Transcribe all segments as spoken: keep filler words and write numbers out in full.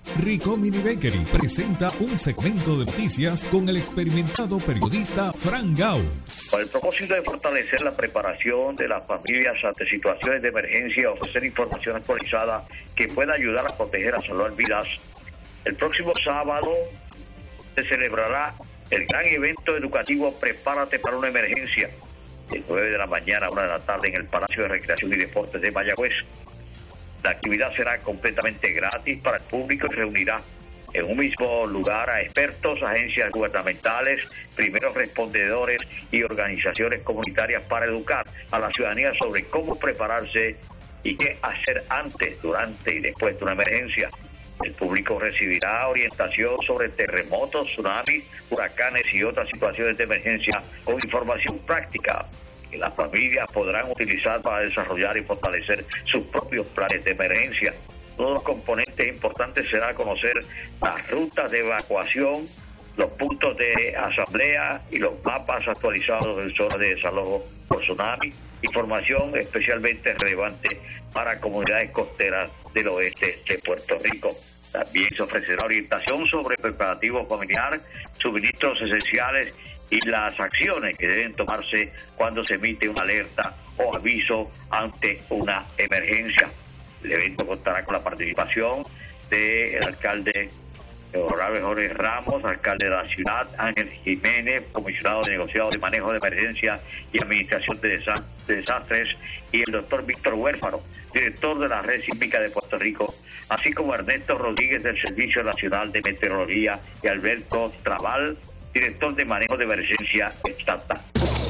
Ricomini Bakery presenta un segmento de noticias con el experimentado periodista Frank Gau. Con el propósito de fortalecer la preparación de las familias ante situaciones de emergencia, ofrecer información actualizada que pueda ayudar a proteger, a salvar vidas, el próximo sábado se celebrará el gran evento educativo Prepárate para una Emergencia, de nueve de la mañana a una de la tarde en el Palacio de Recreación y Deportes de Mayagüez. La actividad será completamente gratis para el público y reunirá en un mismo lugar a expertos, agencias gubernamentales, primeros respondedores y organizaciones comunitarias para educar a la ciudadanía sobre cómo prepararse y qué hacer antes, durante y después de una emergencia. El público recibirá orientación sobre terremotos, tsunamis, huracanes y otras situaciones de emergencia con información práctica que las familias podrán utilizar para desarrollar y fortalecer sus propios planes de emergencia. Uno de los componentes importantes será conocer las rutas de evacuación, los puntos de asamblea y los mapas actualizados en zonas de desalojo por tsunami, información especialmente relevante para comunidades costeras del oeste de Puerto Rico. También se ofrecerá orientación sobre preparativo familiar, suministros esenciales y las acciones que deben tomarse cuando se emite una alerta o aviso ante una emergencia. El evento contará con la participación del alcalde honorable Jorge Ramos, alcalde de la ciudad, Ángel Jiménez, comisionado de negociado de manejo de emergencia y administración de desastres, y el doctor Víctor Huérfano, director de la Red Sísmica de Puerto Rico, así como Ernesto Rodríguez del Servicio Nacional de Meteorología y Alberto Trabal, director de manejo de emergencia estatal.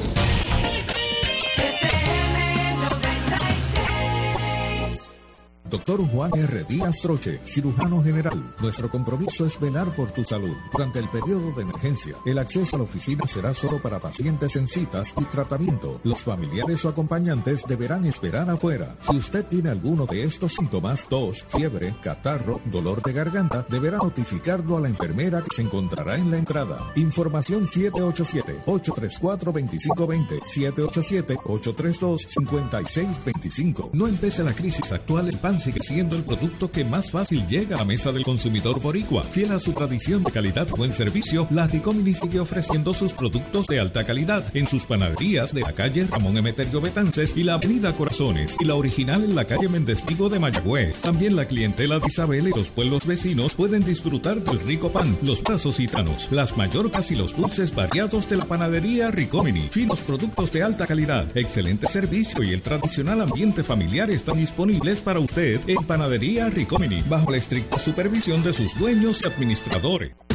Doctor Juan R. Díaz Troche, cirujano general. Nuestro compromiso es velar por tu salud. Durante el periodo de emergencia, el acceso a la oficina será solo para pacientes en citas y tratamiento. Los familiares o acompañantes deberán esperar afuera. Si usted tiene alguno de estos síntomas, tos, fiebre, catarro, dolor de garganta, deberá notificarlo a la enfermera que se encontrará en la entrada. Información siete ocho siete, ocho tres cuatro, dos cinco dos cero, siete ocho siete, ocho tres dos, cinco seis dos cinco. No empiece la crisis actual, el pan sigue siendo el producto que más fácil llega a la mesa del consumidor boricua. Fiel a su tradición de calidad y buen servicio, la Ricomini sigue ofreciendo sus productos de alta calidad en sus panaderías de la calle Ramón Emeterio Betances y la avenida Corazones, y la original en la calle Méndez Vigo de Mayagüez. También la clientela de Isabel y los pueblos vecinos pueden disfrutar del rico pan, los brazos gitanos, las mallorcas y los dulces variados de la panadería Ricomini. Finos productos de alta calidad, excelente servicio y el tradicional ambiente familiar están disponibles para usted en Panadería Ricomini, bajo la estricta supervisión de sus dueños y administradores.